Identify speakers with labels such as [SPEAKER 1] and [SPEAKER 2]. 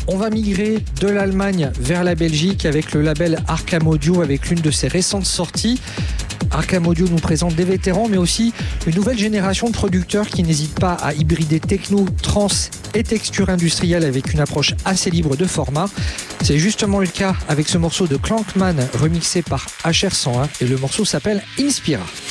[SPEAKER 1] On va migrer de l'Allemagne vers la Belgique avec le label Arkham Audio, avec l'une de ses récentes sorties. Arkham Audio nous présente des vétérans, mais aussi une nouvelle génération de producteurs qui n'hésitent pas à hybrider techno, trance et texture industrielle avec une approche assez libre de format. C'est justement le cas avec ce morceau de Clankman remixé par HR101 et le morceau s'appelle Inspira.